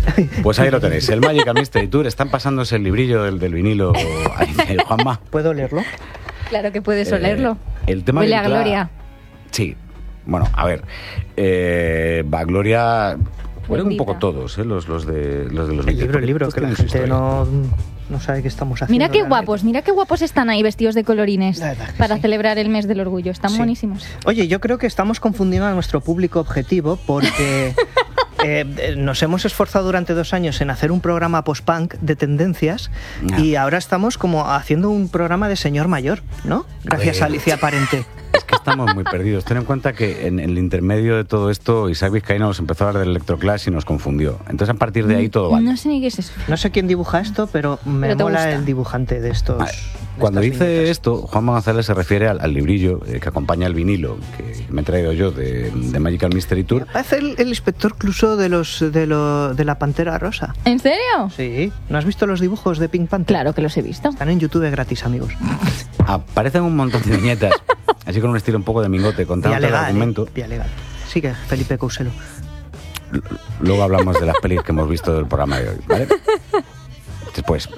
Pues ahí lo tenéis, el Magical Mystery Tour. Están pasándose el librillo del vinilo. Ahí, Juanma. ¿Puedo leerlo? Claro que puedes olerlo. El tema Huele de a Gloria. Sí. Bueno, a ver. Va Gloria. Huelen un poco todos, los de los Beatles. El libro, que la gente no sabe qué estamos haciendo. Mira qué guapos están ahí vestidos de colorines para sí. celebrar el mes del orgullo. Están buenísimos. Oye, yo creo que estamos confundiendo a nuestro público objetivo porque nos hemos esforzado durante 2 años en hacer un programa post-punk de tendencias y ahora estamos como haciendo un programa de señor mayor, ¿no? Gracias a Alicia Parente. Es que estamos muy perdidos. Ten en cuenta que en el intermedio de todo esto, Isaac Vizcaíno nos empezó a hablar del electroclash y nos confundió. Entonces, a partir de ahí todo vale. No sé ni qué es eso. No sé quién dibuja esto, pero me mola el dibujante de estos. Cuando dice esto, Juanma González se refiere al librillo que acompaña el vinilo que me he traído yo de Magical Mystery Tour. Parece el inspector Clouseau de la Pantera Rosa. ¿En serio? Sí. ¿No has visto los dibujos de Pink Panther? Claro que los he visto. Están en YouTube gratis, amigos. Aparecen un montón de viñetas, así con un estilo un poco de mingote, contando el argumento. Vía legal. Sigue, Felipe Couselo. Luego hablamos de las pelis que hemos visto del programa de hoy, ¿vale? Después.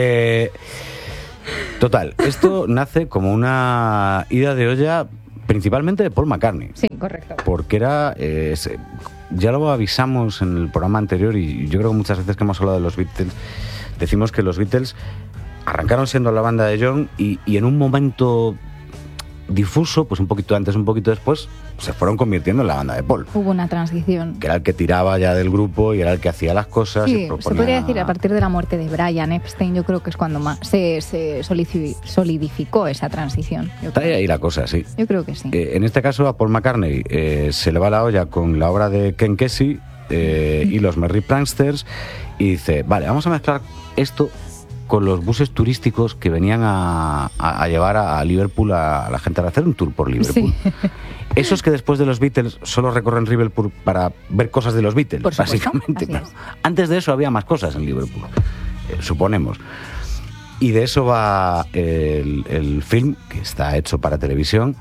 Total, esto nace como una ida de olla principalmente de Paul McCartney. Sí, correcto. Porque era... ya lo avisamos en el programa anterior y yo creo que muchas veces que hemos hablado de los Beatles, decimos que los Beatles arrancaron siendo la banda de John y en un momento difuso, pues un poquito antes, un poquito después, se fueron convirtiendo en la banda de Paul. Hubo una transición. Que era el que tiraba ya del grupo y era el que hacía las cosas. Sí, y proponía... se podría decir a partir de la muerte de Brian Epstein, yo creo que es cuando más se solidificó esa transición. Está ahí la cosa, sí. Yo creo que sí. En este caso a Paul McCartney se le va la olla con la obra de Ken Kesey y los Merry Pranksters y dice, vale, vamos a mezclar esto con los buses turísticos que venían a llevar a Liverpool a la gente a hacer un tour por Liverpool. Sí. Esos que después de los Beatles solo recorren Liverpool para ver cosas de los Beatles, por supuesto, básicamente. Claro. Antes de eso había más cosas en Liverpool, suponemos. Y de eso va el film, que está hecho para televisión.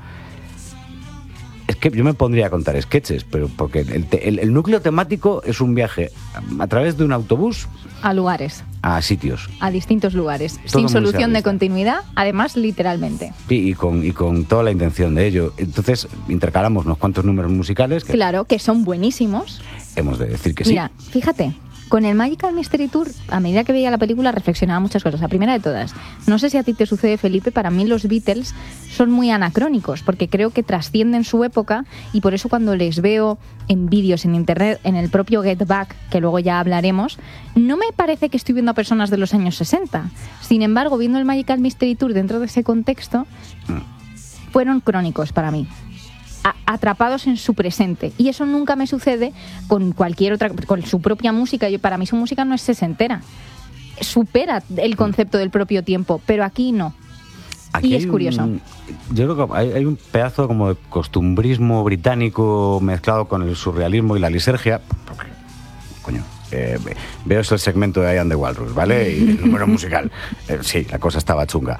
Es que yo me pondría a contar sketches, pero porque el núcleo temático es un viaje a través de un autobús a lugares, a sitios, a distintos lugares, sin solución de continuidad, además literalmente. Sí, y con toda la intención de ello. Entonces intercalamos unos cuantos números musicales. Claro, que son buenísimos. Hemos de decir que Mira, sí. Fíjate. Con el Magical Mystery Tour, a medida que veía la película, reflexionaba muchas cosas. La primera de todas, no sé si a ti te sucede, Felipe, para mí los Beatles son muy anacrónicos, porque creo que trascienden su época y por eso cuando les veo en vídeos en internet, en el propio Get Back, que luego ya hablaremos, no me parece que estoy viendo a personas de los años 60. Sin embargo, viendo el Magical Mystery Tour dentro de ese contexto, fueron crónicos para mí. Atrapados en su presente, y eso nunca me sucede con cualquier otra, con su propia música. Para mí su música no es sesentera, supera el concepto del propio tiempo, pero aquí no. Aquí y es curioso. Yo creo que hay un pedazo como de costumbrismo británico mezclado con el surrealismo y la lisergia. Coño, veo eso el segmento de I Am the Walrus, ¿vale? Y el número musical. Sí, la cosa estaba chunga.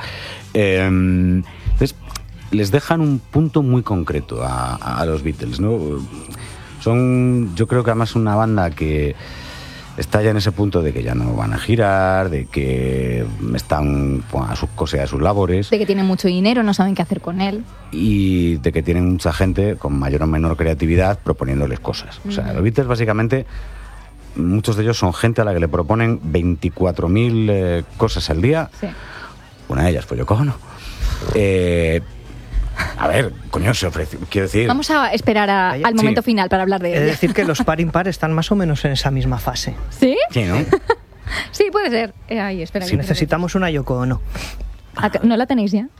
Entonces les dejan un punto muy concreto a los Beatles, ¿no? Son, yo creo que además una banda que está ya en ese punto de que ya no van a girar, de que están a sus cosas y a sus labores. De que tienen mucho dinero, no saben qué hacer con él. Y de que tienen mucha gente con mayor o menor creatividad proponiéndoles cosas. O sea, los Beatles básicamente, muchos de ellos son gente a la que le proponen 24.000 cosas al día. Sí. Una de ellas fue Yoko Ono. A ver, coño, se ofrece, quiero decir... Vamos a esperar al momento final para hablar de ella. Es decir, que los par impar están más o menos en esa misma fase. ¿Sí? Sí, ¿no? Sí, puede ser. Ahí, espera. Si necesitamos una Yoko Ono. ¿No la tenéis ya?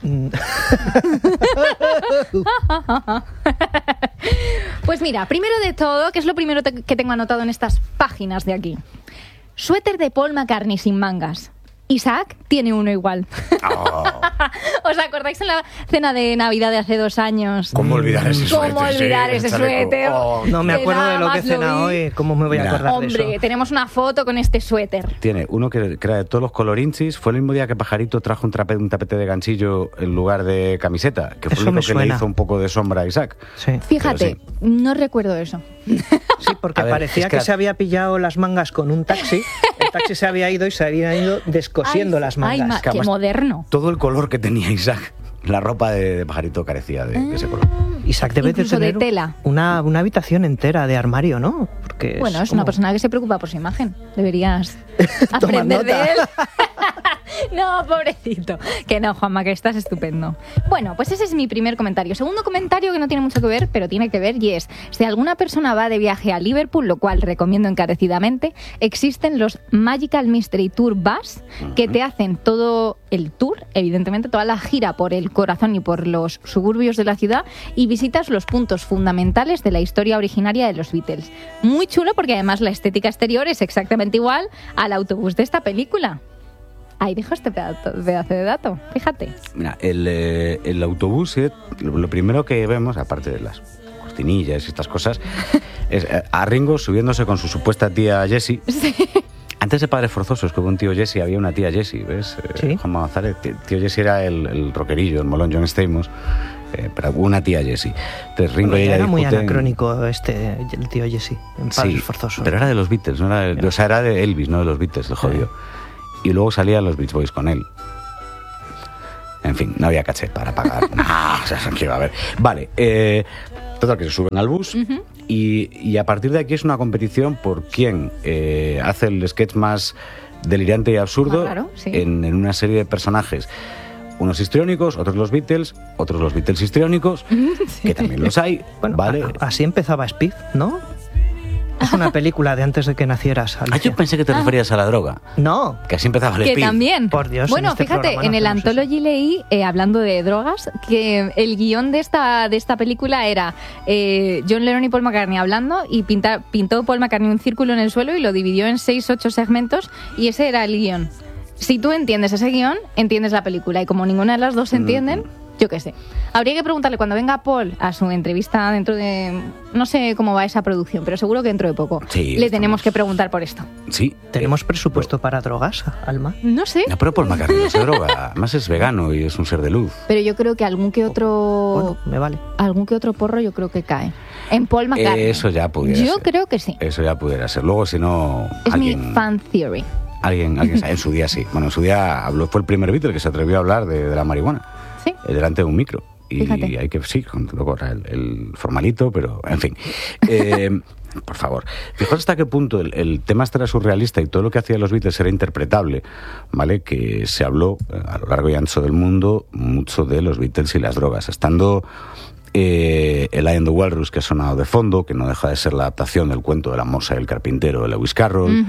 Pues mira, primero de todo, ¿qué es lo primero que tengo anotado en estas páginas de aquí? Suéter de Paul McCartney sin mangas. Isaac tiene uno igual. Oh. ¿Os acordáis en la cena de Navidad de hace 2 años? ¿Cómo olvidar ese suéter? ¿Cómo olvidar ese suéter? Oh. No me acuerdo nada de lo que he más lo cenado vi. hoy. ¿Cómo me voy a Mira. acordar de Hombre, eso? tenemos una foto con este suéter. Tiene uno que era de todos los colorinchis. Fue el mismo día que Pajarito trajo un tapete de ganchillo en lugar de camiseta, que fue Eso lo me único que le suena. hizo un poco de sombra a Isaac. Sí, Fíjate, no recuerdo eso. sí, porque A ver, parecía es que que se había pillado las mangas con un taxi. El taxi se había ido y se habían ido descosiendo las mangas. Que Qué además- moderno. Todo el color que tenía Isaac, la ropa de Pajarito carecía de ese color. Isaac debe de Incluso de tener tela. una habitación entera de armario, ¿no? Porque Bueno, es como- una persona que se preocupa por su imagen. Deberías Toma aprender de nota. él. No, pobrecito. Que no, Juanma, que estás estupendo. Bueno, pues ese es mi primer comentario. Segundo comentario que no tiene mucho que ver, pero tiene que ver, y es, si alguna persona va de viaje a Liverpool, lo cual recomiendo encarecidamente, existen los Magical Mystery Tour Bus, que te hacen todo el tour, evidentemente toda la gira por el corazón y por los suburbios de la ciudad, y visitas los puntos fundamentales de la historia originaria de los Beatles. Muy chulo, porque además la estética exterior es exactamente igual al autobús de esta película. Ahí dejo este pedazo de dato, fíjate. Mira, el autobús, lo primero que vemos, aparte de las cortinillas y estas cosas, es a Ringo subiéndose con su supuesta tía Jessie. Sí. Antes de Padres Forzosos, que hubo un tío Jessie, había una tía Jessie, ¿ves? Sí. Juan González. Tío Jessie era el rockerillo, el molón John Stamos, pero hubo una tía Jessie. Entonces Ringo y ella Era muy discuten. anacrónico el tío Jesse, en Padres Sí, Forzosos. pero era de los Beatles, no era o sea, era de Elvis, no de los Beatles, el jodido. Y luego salían los Beach Boys con él. En fin, no había caché para pagar. No, o sea, ¿qué iba a haber? Vale, total, que se suben al bus y a partir de aquí es una competición por quién hace el sketch más delirante y absurdo Más raro, sí. en una serie de personajes. Unos histriónicos, otros los Beatles histriónicos, que también los hay, Bueno, ¿vale? así empezaba Speed, ¿no? Es una película de antes de que nacieras, Ah, Alicia. yo pensé que te referías a la droga. No, Que así empezaba el Que speed. también. Por Dios, bueno, en este fíjate, programa no en el hacemos eso. Anthology leí, hablando de drogas, que el guión de esta película era John Lennon y Paul McCartney hablando, y pintó Paul McCartney un círculo en el suelo y lo dividió en 6-8 segmentos, y ese era el guión. Si tú entiendes ese guión, entiendes la película, y como ninguna de las dos se entienden, yo qué sé. Habría que preguntarle cuando venga Paul a su entrevista dentro de... No sé cómo va esa producción, pero seguro que dentro de poco Sí, le estamos- tenemos que preguntar por esto. Sí. ¿tenemos presupuesto para drogas, Alma? No sé, No, pero Paul McCartney no se droga. Además es vegano y es un ser de luz. pero yo creo que algún que otro... Bueno, me vale. Algún que otro porro yo creo que cae. En Paul McCartney. Eso ya pudiera Yo ser. creo que sí. Eso ya pudiera ser. Luego, si no, Es mi alguien, fan theory. alguien sabe. En su día sí. Bueno, en su día fue el primer Beatle que se atrevió a hablar de la marihuana. Sí. Delante de un micro. Y Fíjate. hay que, sí, luego era el formalito, pero en fin. Por favor. Fijaos hasta qué punto el tema este era surrealista y todo lo que hacían los Beatles era interpretable, ¿vale? Que se habló a lo largo y ancho del mundo mucho de los Beatles y las drogas. Estando el Eye and the Walrus, que ha sonado de fondo, que no deja de ser la adaptación del cuento de la morsa y el carpintero de Lewis Carroll.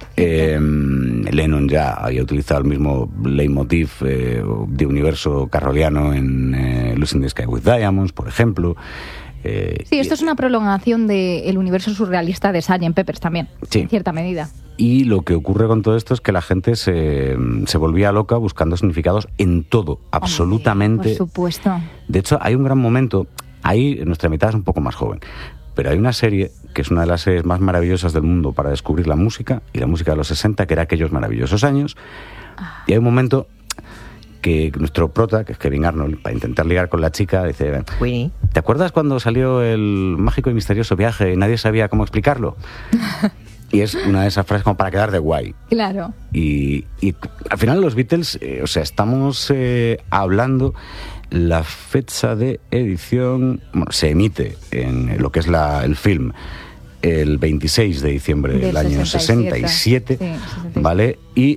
Lennon ya había utilizado el mismo leitmotiv de universo carroliano en Losing the Sky with Diamonds, por ejemplo. Sí, esto es una prolongación del universo surrealista de Sgt. Peppers también, Sí. en cierta medida. Y lo que ocurre con todo esto es que la gente se volvía loca buscando significados en todo, absolutamente. Por supuesto. De hecho, hay un gran momento, ahí nuestra mitad es un poco más joven, pero hay una serie que es una de las series más maravillosas del mundo para descubrir la música, y la música de los 60, que era aquellos maravillosos años, y hay un momento que nuestro prota, que es Kevin Arnold, para intentar ligar con la chica, dice... Winnie. ¿Te acuerdas cuando salió el mágico y misterioso viaje y nadie sabía cómo explicarlo? Y es una de esas frases como para quedar de guay. Claro. Y al final los Beatles, o sea, estamos hablando, la fecha de edición, bueno, se emite en lo que es el film el 26 de diciembre del año 67, Sí, 67. ¿vale? Y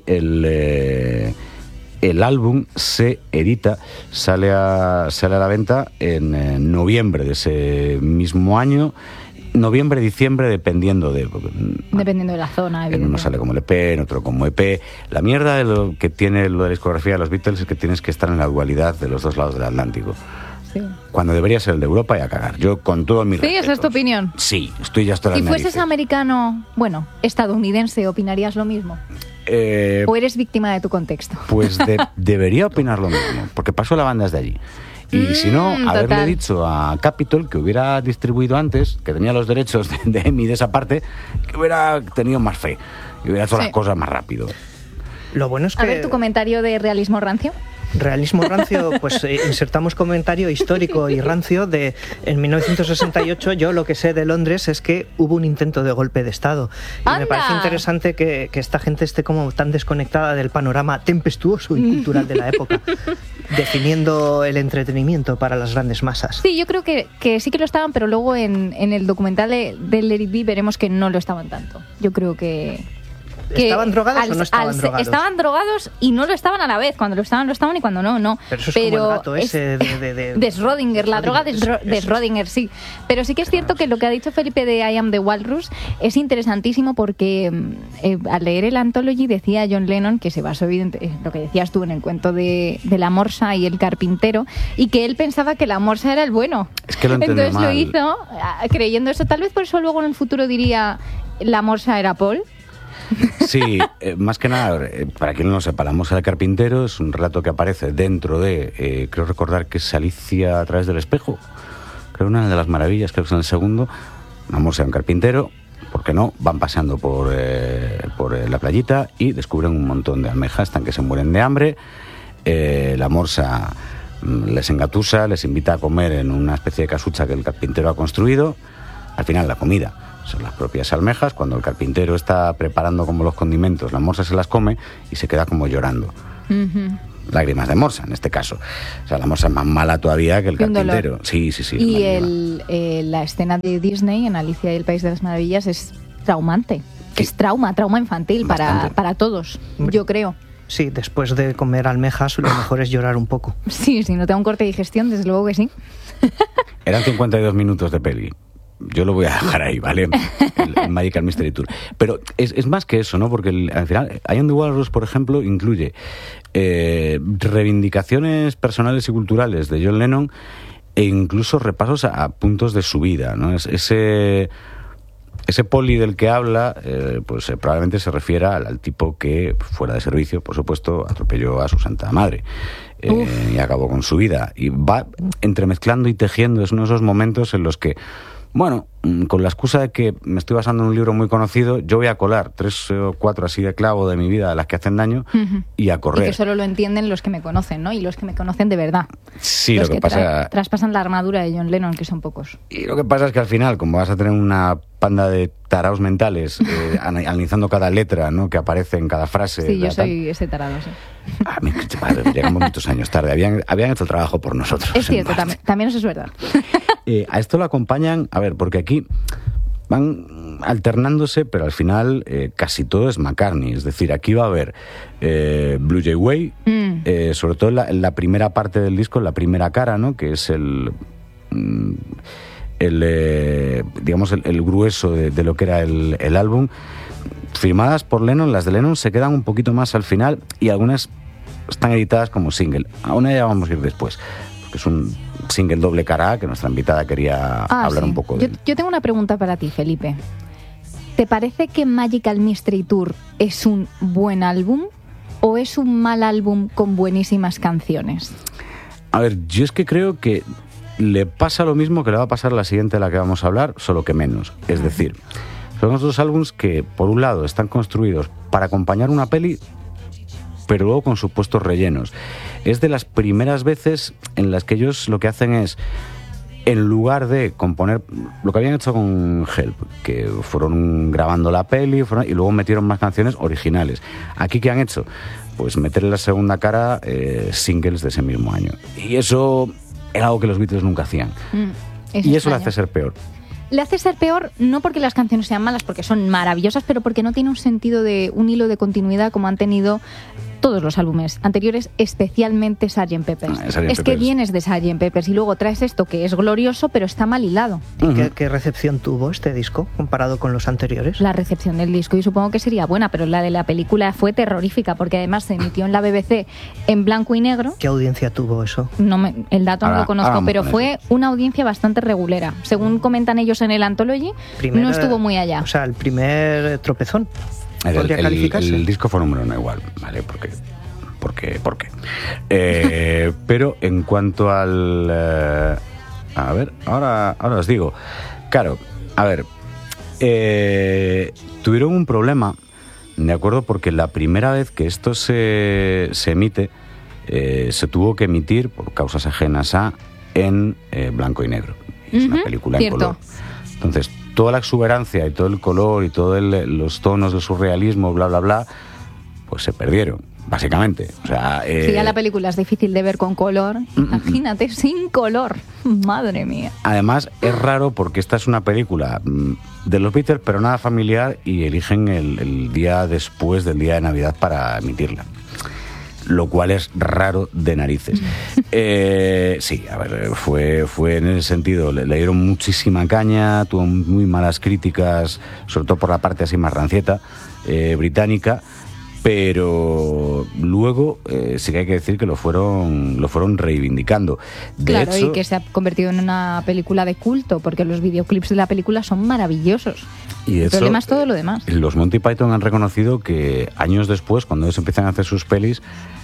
el álbum se edita, sale a la venta en noviembre de ese mismo año, noviembre-diciembre, dependiendo de... Dependiendo de la zona, En uno evidentemente. sale como LP, en otro como EP. La mierda de lo que tiene lo de la discografía de los Beatles es que tienes que estar en la dualidad de los dos lados del Atlántico. Sí. Cuando debería ser el de Europa y a cagar. Yo con todo mi Sí, esa es tu opinión. Sí, estoy ya hasta las Si fueses narices. americano, bueno, estadounidense, ¿opinarías lo mismo? ¿O eres víctima de tu contexto? Pues debería opinar lo mismo, porque pasó la banda desde allí. Y si no, haberle total. dicho a Capitol que hubiera distribuido antes, que tenía los derechos de Emmy de esa parte, que hubiera tenido más fe y hubiera hecho las cosas más rápido. Lo bueno es que... A ver, tu comentario de realismo rancio. Realismo rancio, pues insertamos comentario histórico y rancio de en 1968. Yo lo que sé de Londres es que hubo un intento de golpe de Estado. Y ¡Anda! me parece interesante que esta gente esté como tan desconectada del panorama tempestuoso y cultural de la época, definiendo el entretenimiento para las grandes masas. Sí, yo creo que sí que lo estaban, pero luego en el documental de Let It Be veremos que no lo estaban tanto. Yo creo que ¿Estaban drogados o no estaban drogados? Estaban drogados y no lo estaban a la vez. Cuando lo estaban y cuando no. Pero eso es como el gato ese de Schrödinger, la droga de Schrödinger, sí. Pero sí que es cierto que lo que ha dicho Felipe de I Am the Walrus es interesantísimo porque al leer el Anthology decía John Lennon que se basó evidente lo que decías tú en el cuento de la morsa y el carpintero, y que él pensaba que la morsa era el bueno. Es que lo entendió Entonces mal. lo hizo creyendo eso. Tal vez por eso luego en el futuro diría la morsa era Paul. Sí, más que nada, para quien no lo sepa, La morsa del carpintero es un relato que aparece dentro de, creo recordar que es Alicia a través del espejo, creo una de las maravillas, creo que es en el segundo. La morsa de un carpintero, ¿por qué no? Van paseando por la playita y descubren un montón de almejas, están que se mueren de hambre. La morsa les engatusa, les invita a comer en una especie de casucha que el carpintero ha construido. Al final la comida son las propias almejas. Cuando el carpintero está preparando como los condimentos, la morsa se las come y se queda como llorando. Lágrimas de morsa, en este caso. O sea, la morsa es más mala todavía que el carpintero. Sí. Y la escena de Disney en Alicia y el País de las Maravillas es traumante. Sí. Es trauma infantil para todos, yo creo. Sí, después de comer almejas lo mejor es llorar un poco. Sí, si no te da un corte de digestión, desde luego que sí. Eran 52 minutos de peli. Yo lo voy a dejar ahí, ¿vale? El Magical Mystery Tour. Pero es más que eso, ¿no? Porque al final, I Am the Walrus, por ejemplo, incluye reivindicaciones personales y culturales de John Lennon e incluso repasos a puntos de su vida, ¿no? Ese poli del que habla, pues probablemente se refiera al tipo que, fuera de servicio, por supuesto, atropelló a su santa madre y acabó con su vida. Y va entremezclando y tejiendo. Es uno de esos momentos en los que, bueno, con la excusa de que me estoy basando en un libro muy conocido, yo voy a colar 3 o 4 así de clavo de mi vida, las que hacen daño, y a correr. Y que solo lo entienden los que me conocen, ¿no? Y los que me conocen de verdad. Sí, los lo que pasa... traspasan la armadura de John Lennon, que son pocos. Y lo que pasa es que al final, como vas a tener una panda de taraos mentales analizando cada letra, ¿no?, que aparece en cada frase... Sí, yo soy ese tarado, sí. A mí, llegamos muchos años tarde. Habían hecho el trabajo por nosotros. Es cierto, también eso es verdad. A esto lo acompañan, a ver, porque aquí van alternándose, pero al final casi todo es McCartney. Es decir, aquí va a haber Blue Jay Way, sobre todo en la primera parte del disco, en la primera cara, ¿no?, que es digamos el grueso de lo que era el álbum. Firmadas por Lennon, las de Lennon se quedan un poquito más al final y algunas están editadas como single. A una ya vamos a ir después, porque es un single doble cara A que nuestra invitada quería hablar un poco de él. Yo tengo una pregunta para ti, Felipe. ¿Te parece que Magical Mystery Tour es un buen álbum o es un mal álbum con buenísimas canciones? A ver, yo es que creo que le pasa lo mismo que le va a pasar a la siguiente de la que vamos a hablar, solo que menos. Es decir, son los dos álbumes que, por un lado, están construidos para acompañar una peli, pero luego con supuestos rellenos. Es de las primeras veces en las que ellos lo que hacen es, en lugar de componer lo que habían hecho con Help, que fueron grabando la peli y luego metieron más canciones originales. Aquí, ¿qué han hecho? Pues meter en la segunda cara singles de ese mismo año. Y eso era algo que los Beatles nunca hacían. Y eso le hace ser peor. Le hace ser peor no porque las canciones sean malas, porque son maravillosas, pero porque no tiene un hilo de continuidad como han tenido todos los álbumes anteriores, especialmente Sgt. Pepper's. Es que vienes de Sgt. Pepper's y luego traes esto que es glorioso, pero está mal hilado. ¿Y qué recepción tuvo este disco comparado con los anteriores? La recepción del disco, y supongo que sería buena, pero la de la película fue terrorífica, porque además se emitió en la BBC en blanco y negro. ¿Qué audiencia tuvo eso? El dato no lo conozco, pero fue una audiencia bastante regulera. Según comentan ellos en el Anthology, no estuvo muy allá. O sea, el primer tropezón. podría calificarse. El disco fue número 1 igual, ¿vale? ¿Por qué? Pero en cuanto al... a ver, ahora os digo. Claro, a ver, tuvieron un problema, ¿de acuerdo? Porque la primera vez que esto se emite, se tuvo que emitir, por causas ajenas a, en blanco y negro. Es una película en color. Entonces, toda la exuberancia y todo el color y todos los tonos del surrealismo, bla, bla, bla, pues se perdieron, básicamente. O sea, si ya la película es difícil de ver con color, imagínate sin color. Madre mía. Además, es raro porque esta es una película de los Beatles, pero nada familiar, y eligen el día después del día de Navidad para emitirla. Lo cual es raro de narices. Sí, a ver, fue en ese sentido, le dieron muchísima caña, tuvo muy malas críticas, sobre todo por la parte así más rancieta, británica, pero luego sí que hay que decir que lo fueron reivindicando. Claro, hecho, y que se ha convertido en una película de culto, porque los videoclips de la película son maravillosos. Y el problema es todo lo demás. Los Monty Python han reconocido que años después, cuando ellos empiezan a hacer sus pelis,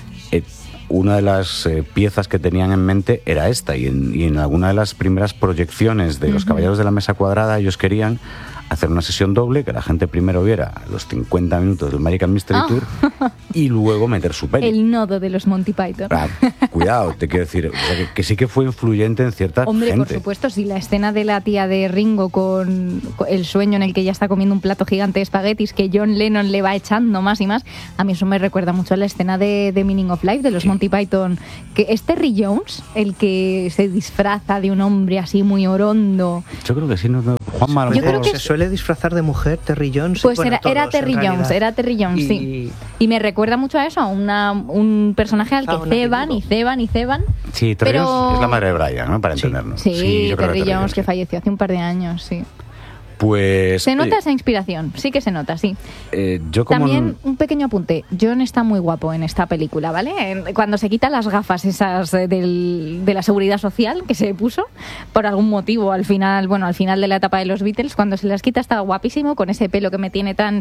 una de las piezas que tenían en mente era esta, y en alguna de las primeras proyecciones de Los Caballeros de la Mesa Cuadrada ellos querían hacer una sesión doble, que la gente primero viera los 50 minutos del American Mystery Tour y luego meter su peli. El nodo de los Monty Python. Cuidado, te quiero decir, o sea, que sí que fue influyente en cierta gente. Hombre, por supuesto, si la escena de la tía de Ringo con el sueño en el que ella está comiendo un plato gigante de espaguetis que John Lennon le va echando más y más, a mí eso me recuerda mucho a la escena de Meaning of Life de los Monty Python, que es Terry Jones el que se disfraza de un hombre así muy orondo. Yo creo que sí, no Juan Manuel. Yo creo que se suele disfrazar de mujer Terry Jones. Pues bueno, era Terry Jones, sí. Y me recuerda mucho a eso, a un personaje al que ceban. Sí, Terry Jones es la madre de Brian, ¿no? Para entendernos. Sí, Terry Jones, que falleció hace un par de años, sí. Pues... Se nota esa inspiración, sí que se nota, sí. Yo como También un pequeño apunte, John está muy guapo en esta película, ¿vale? Cuando se quita las gafas esas de la seguridad social que se puso, por algún motivo, al final de la etapa de los Beatles, cuando se las quita está guapísimo, con ese pelo que me tiene tan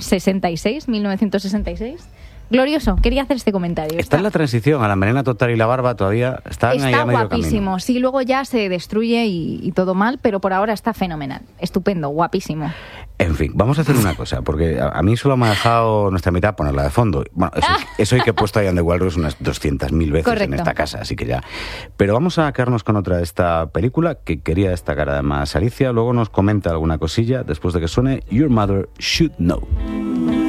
1966. Glorioso, quería hacer este comentario. Está en la transición a la melena total y la barba todavía. Está ahí a medio guapísimo, camino. Sí, luego ya se destruye y todo mal, pero por ahora está fenomenal. Estupendo, guapísimo. En fin, vamos a hacer una cosa, porque a mí solo me ha dejado nuestra mitad ponerla de fondo. Bueno, eso hay que he puesto a Ian The Walrus unas 200.000 veces. Correcto. En esta casa, así que ya. Pero vamos a quedarnos con otra de esta película que quería destacar además Alicia. Luego nos comenta alguna cosilla después de que suene Your Mother Should Know.